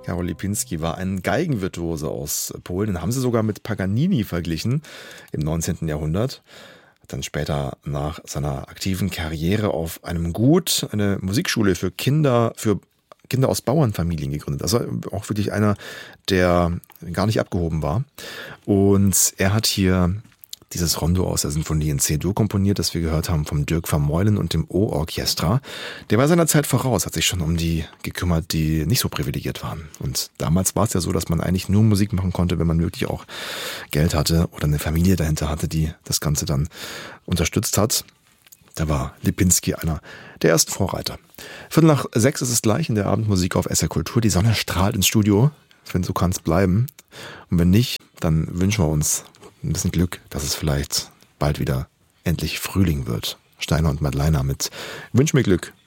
Karol Lipinski war ein Geigenvirtuose aus Polen. Den haben sie sogar mit Paganini verglichen im 19. Jahrhundert. Hat dann später nach seiner aktiven Karriere auf einem Gut eine Musikschule für Kinder aus Bauernfamilien gegründet. Also auch wirklich einer, der gar nicht abgehoben war. Und er hat hier dieses Rondo aus der Sinfonie in C-Dur komponiert, das wir gehört haben vom Dirk Vermeulen und dem O-Orchestra. Der war seiner Zeit voraus, hat sich schon um die gekümmert, die nicht so privilegiert waren. Und damals war es ja so, dass man eigentlich nur Musik machen konnte, wenn man wirklich auch Geld hatte oder eine Familie dahinter hatte, die das Ganze dann unterstützt hat. Da war Lipinski einer der ersten Vorreiter. 5:45 ist es gleich in der Abendmusik auf SR Kultur. Die Sonne strahlt ins Studio. Ich finde, so kann es bleiben. Und wenn nicht, dann wünschen wir uns ein bisschen Glück, dass es vielleicht bald wieder endlich Frühling wird. Steiner und Madleiner mit Wünsch mir Glück.